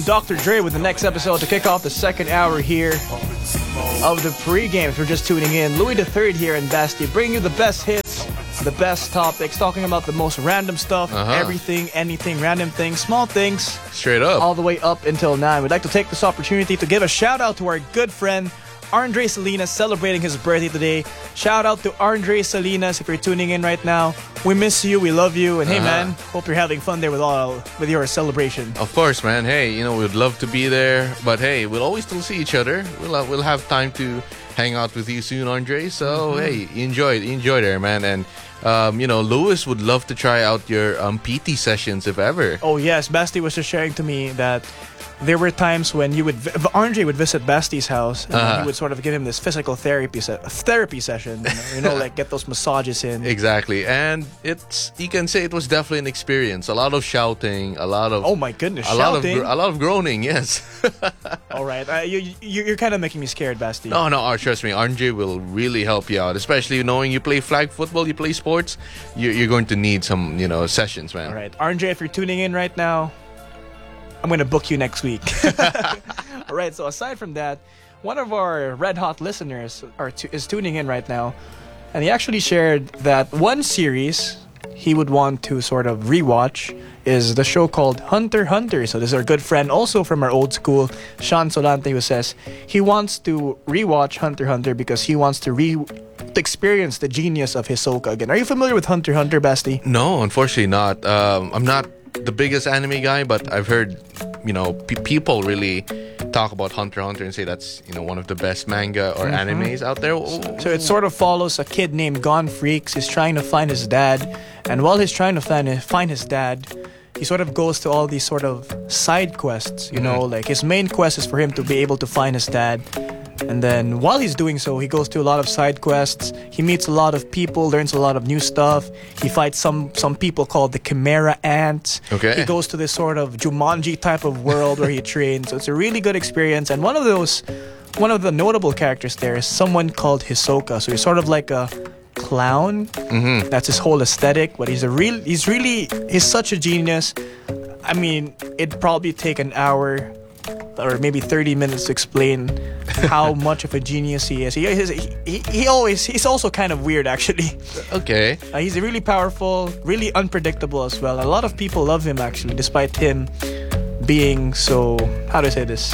Dr. Dre with the next episode to kick off the second hour here of the pregame. If you're just tuning in, Louis III here in Basti, bringing you the best hits, the best topics, talking about the most random stuff, everything, anything, random things, small things. Straight up. All the way up until 9. We'd like to take this opportunity to give a shout out to our good friend, Andre Salinas, celebrating his birthday today. Shout out to Andre Salinas if you're tuning in right now. We miss you, we love you, and hey man, hope you're having fun there with your celebration. Of course, man. Hey, we'd love to be there, but hey, we'll always still see each other. We'll have time to hang out with you soon, Andre. So hey, enjoy there, man. And Louis would love to try out your PT sessions if ever. Oh yes, Basti was just sharing to me that there were times when Andre would visit Basti's house and he would sort of give him this physical therapy session, like get those massages in. Exactly, and you can say it was definitely an experience. A lot of shouting, a lot of oh my goodness, shouting, a lot of groaning. Yes. All right, you're kind of making me scared, Basti. No, trust me, Andre will really help you out, especially knowing you play flag football, you play sports. You're going to need some sessions, man. All right, Andre, if you're tuning in right now, I'm going to book you next week. All right, so aside from that, one of our red hot listeners is tuning in right now, and he actually shared that one series he would want to sort of rewatch is the show called Hunter x Hunter. So this is our good friend also from our old school, Sean Solante, who says he wants to rewatch Hunter x Hunter because he wants to experience the genius of Hisoka again. Are you familiar with Hunter x Hunter, Basti? No, unfortunately not. I'm not the biggest anime guy, but I've heard people really talk about Hunter x Hunter and say that's one of the best manga or animes out there. So it sort of follows a kid named Gon Freaks. He's trying to find his dad, and while he's trying to find his dad, he sort of goes to all these sort of side quests. Like his main quest is for him to be able to find his dad. And then while he's doing so, he goes to a lot of side quests. He meets a lot of people, learns a lot of new stuff. He fights some people called the Chimera Ants. Okay. He goes to this sort of Jumanji type of world where he trains. So it's a really good experience. And one of the notable characters there is someone called Hisoka. So he's sort of like a clown. That's his whole aesthetic. But he's such a genius. I mean, it'd probably take an hour or maybe 30 minutes to explain how much of a genius he is. He's also kind of weird, actually. Okay. He's really powerful, really unpredictable as well. A lot of people love him, actually, despite him being so, how do I say this?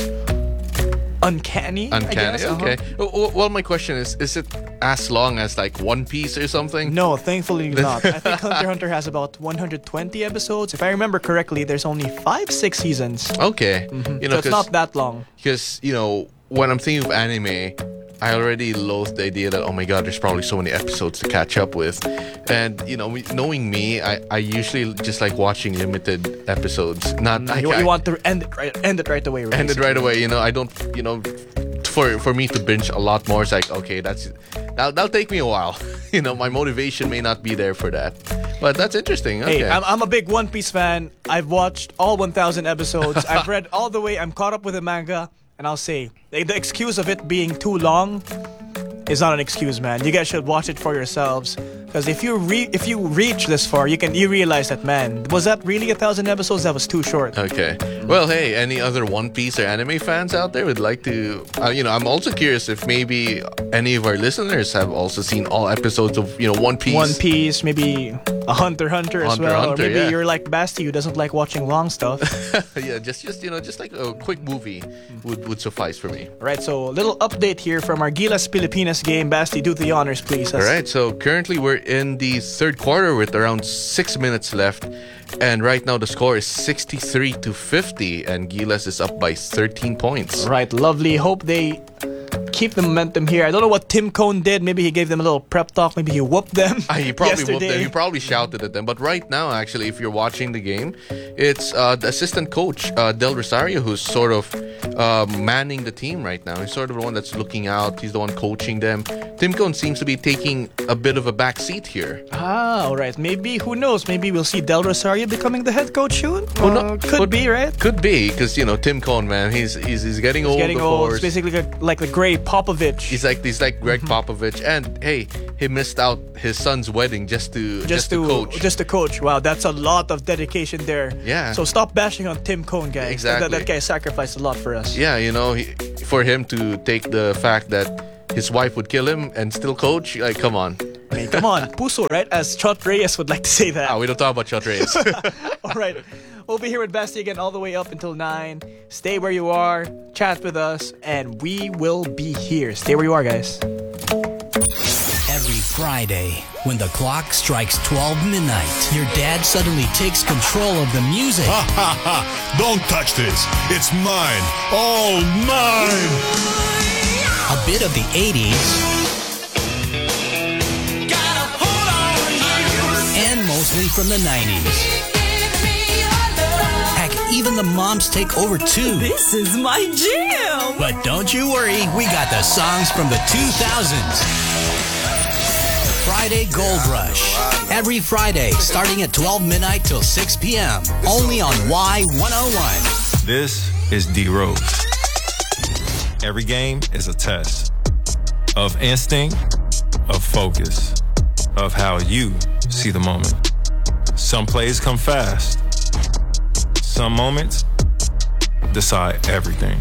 Uncanny, I guess. Okay. Well, my question is it as long as like One Piece or something? No, thankfully not. I think Hunter x Hunter has about 120 episodes. If I remember correctly, there's only 5-6 seasons. Okay. So it's not that long. Because, when I'm thinking of anime, I already loathe the idea that, oh my god, there's probably so many episodes to catch up with. And, knowing me, I usually just like watching limited episodes. You want to end it right away. End it right away. I don't, for me to binge a lot more, it's like, okay, that'll take me a while. My motivation may not be there for that. But that's interesting. Okay. Hey, I'm a big One Piece fan. I've watched all 1,000 episodes. I've read all the way. I'm caught up with the manga. And I'll say, the excuse of it being too long is not an excuse, man. You guys should watch it for yourselves. Because if you reach this far, you realize that, man, was that really 1,000 episodes? That was too short. Okay. Well, hey, any other One Piece or anime fans out there would like to... I'm also curious if maybe any of our listeners have also seen all episodes of, One Piece. One Piece, maybe a Hunter x Hunter as well. Hunter, or maybe you're like Basti, who doesn't like watching long stuff. Yeah, just like a quick movie would suffice for me. Right, so a little update here from our Gilas Pilipinas game. Basti, do the honors, please. All right, so currently we're in the third quarter with around 6 minutes left. And right now the score is 63-50, and Gilas is up by 13 points. Right, lovely. Hope they keep the momentum here. I don't know what Tim Cone did. Maybe he gave them a little prep talk. Maybe he whooped them. He probably whooped them. He probably shouted at them. But right now, actually, if you're watching the game, it's the assistant coach, Del Rosario, who's sort of manning the team right now. He's sort of the one that's looking out. He's the one coaching them. Tim Cone seems to be taking a bit of a back seat here. All right. Maybe, who knows? Maybe we'll see Del Rosario becoming the head coach soon. Could be, right? Could be, because, Tim Cone, man, he's getting old. It's basically like the grape Popovich. He's like Greg Popovich, and hey, he missed out his son's wedding just to coach. Just to coach. Wow, that's a lot of dedication there. Yeah. So stop bashing on Tim Cone, guys. Exactly. That guy sacrificed a lot for us. Yeah, for him to take the fact that his wife would kill him and still coach, like, come on. I mean, come on, puso, right? As Chot Reyes would like to say that. We don't talk about Chot Reyes. All right. We'll be here with Basti again all the way up until 9. Stay where you are, chat with us, and we will be here. Stay where you are, guys. Every Friday, when the clock strikes 12 midnight, your dad suddenly takes control of the music. Ha ha ha! Don't touch this. It's mine. All mine. A bit of the 80s. And mostly from the 90s. Heck, even the moms take over too. This is my jam. But don't you worry, we got the songs from the 2000s. Friday Gold Rush. Every Friday, starting at 12 midnight till 6 p.m. Only on Y101. This is D Rose. Every game is a test of instinct, of focus, of how you see the moment. Some plays come fast. Some moments decide everything.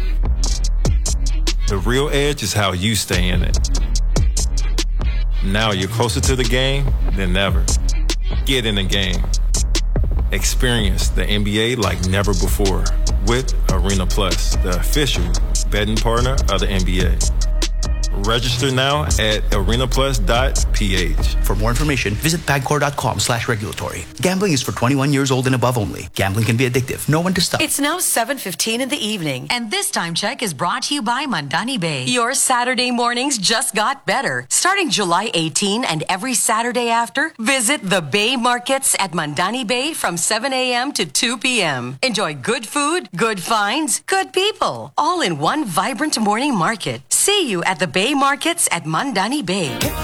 The real edge is how you stay in it. Now you're closer to the game than ever. Get in the game. Experience the NBA like never before with Arena Plus, the official betting partner of the NBA. Register now at arenaplus.ph. For more information, visit pagcor.com/regulatory. Gambling is for 21 years old and above only. Gambling can be addictive. Know when to stop. It's now 7:15 in the evening, and this time check is brought to you by Mandani Bay. Your Saturday mornings just got better. Starting July 18 and every Saturday after, visit the Bay Markets at Mandani Bay from 7 a.m. to 2 p.m. Enjoy good food, good finds, good people, all in one vibrant morning market. See you at the Bay Markets at Mandani Bay.